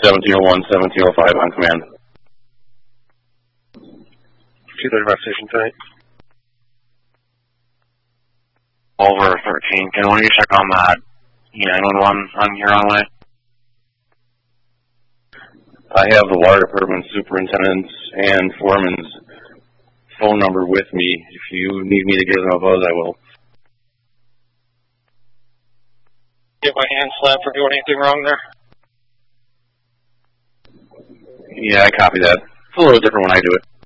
1701, 1705 on command. 235 station tonight. Over 13. Can one of you check on that E911 on your own way? I have the water department superintendent's and foreman's phone number with me. If you need me to give them a buzz, I will. Get my hand slapped for doing anything wrong there? Yeah, I copy that. It's a little different when I do it.